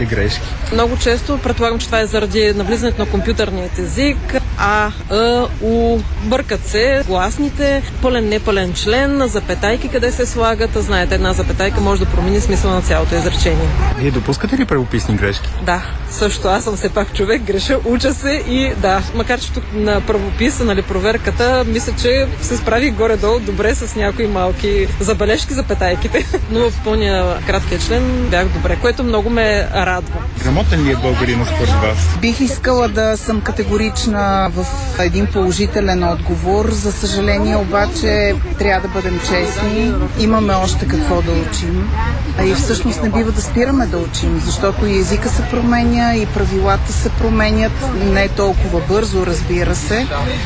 допускате грешки? Много често предполагам, че това е заради навлизането на компютърният език. Бъркат се гласните, пълен, непълен член, запетайки къде се слагат. Знаете, една запетайка може да промени смисъл на цялото изречение. Вие допускате ли правописни грешки? Да, също. Аз съм все пак човек, греша, уча се и да, макар че тук на правописа, проверката, мисля, че се справи горе-долу добре с някои малки забележки за петайките. Но в пълния краткия член бях добре, което много ме радва. Грамотен ли е българинът според вас? Бих искала да съм категорична в един положителен отговор. За съжаление обаче трябва да бъдем честни. Имаме още какво да учим. И всъщност не бива да спираме да учим, защото и езика се променя, и правилата се променят. Не толкова бързо, разбира се,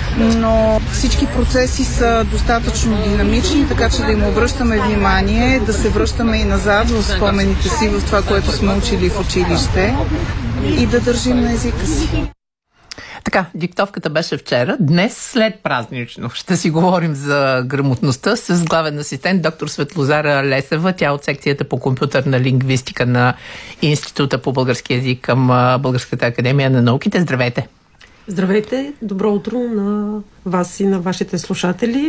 но всички процеси са достатъчно динамични, така че да им обръщаме внимание, да се връщаме и назад в спомените си, в това, което сме учили в училище и да държим на езика си. Така, диктовката беше вчера. Днес, след празнично, ще си говорим за грамотността с главен асистент доктор Светлозара Лесева. Тя от секцията по компютърна лингвистика на Института по български език към Българската академия на науките. Здравейте! Здравейте! Добро утро на вас и на вашите слушатели.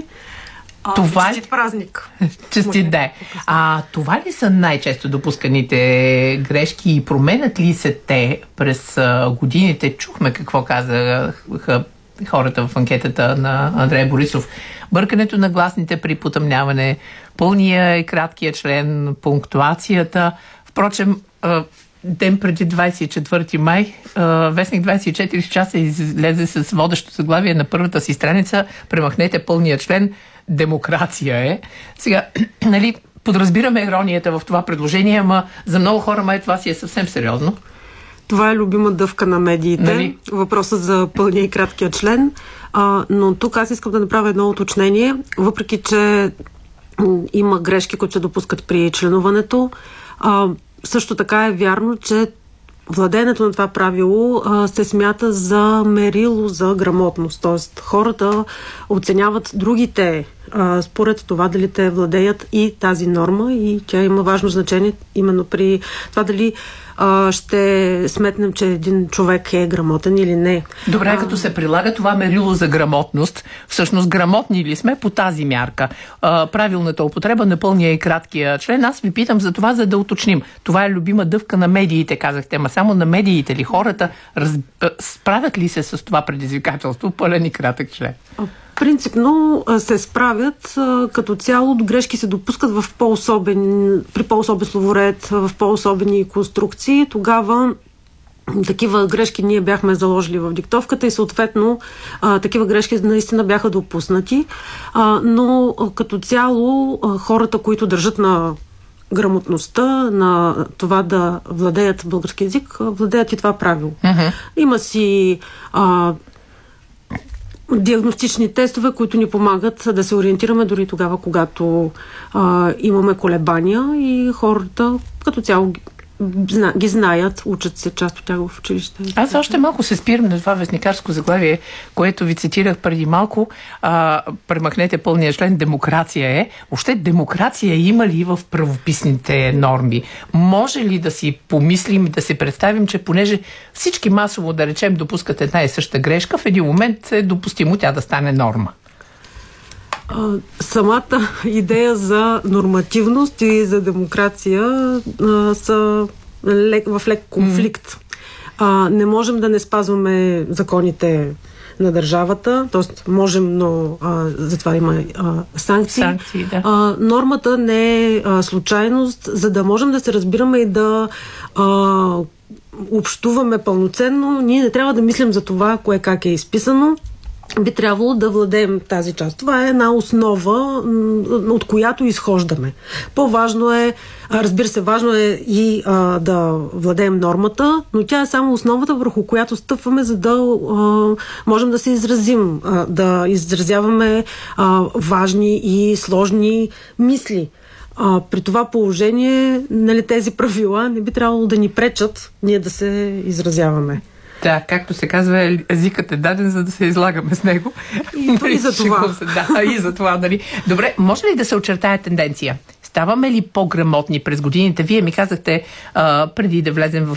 Честит празник! Честит ден! Това ли са най-често допусканите грешки и променят ли се те през годините? Чухме какво казаха хората в анкетата на Андрей Борисов. Бъркането на гласните при потъмняване, пълния и краткия член, пунктуацията. Впрочем, ден преди 24 май, вестник 24 часа излезе с водещо заглавие на първата си страница: премахнете пълния член, демокрация е. Сега, подразбираме иронията в това предложение, ама за много хора май това си е съвсем сериозно. Това е любима дъвка на медиите. Въпросът за пълния и краткия член. Но тук аз искам да направя едно уточнение. Въпреки че има грешки, които се допускат при членуването, също така е вярно, че владеенето на това правило се смята за мерило за грамотност. Тоест хората оценяват другите според това дали те владеят и тази норма, и тя има важно значение именно при това дали ще сметнем, че един човек е грамотен или не. Добре, като се прилага това мерило за грамотност, всъщност грамотни ли сме по тази мярка? Правилната употреба на пълния и краткия член. Аз ви питам за това, за да уточним. Това е любима дъвка на медиите, казахте. Ама само на медиите ли? Хората справят ли се с това предизвикателство? Пълен и кратък член. Принципно се справят. Като цяло грешки се допускат при по-особен словоред, в по-особени конструкции. Тогава такива грешки ние бяхме заложили в диктовката и съответно такива грешки наистина бяха допуснати. Но като цяло хората, които държат на грамотността, на това да владеят български език, владеят и това правило. Има си диагностични тестове, които ни помагат да се ориентираме дори тогава, когато имаме колебания, и хората като цяло ги знаят, учат се част от тях в училище. Аз още малко се спирам на това вестникарско заглавие, което ви цитирах преди малко. Премахнете пълния член, демокрация е. Въобще демокрация има ли в правописните норми? Може ли да си помислим, да си представим, че понеже всички масово, да речем, допускат една и съща грешка, в един момент е допустимо тя да стане норма? Самата идея за нормативност и за демокрация са в лек конфликт. Не можем да не спазваме законите на държавата, т.е. можем, но затова има санкции. Да. Нормата не е случайност, за да можем да се разбираме и да общуваме пълноценно. Ние не трябва да мислим за това, кое как е изписано. Би трябвало да владеем тази част. Това е една основа, от която изхождаме. По-важно е, разбира се, важно е и да владеем нормата, но тя е само основата, върху която стъпваме, за да можем да се изразим, да изразяваме важни и сложни мисли. При това положение, тези правила не би трябвало да ни пречат ние да се изразяваме. Да, както се казва, езикът е даден, за да се излагаме с него. И за това. Да, и за това, нали. Добре, може ли да се очертае тенденция? Ставаме ли по-грамотни през годините? Вие ми казахте, преди да влезем в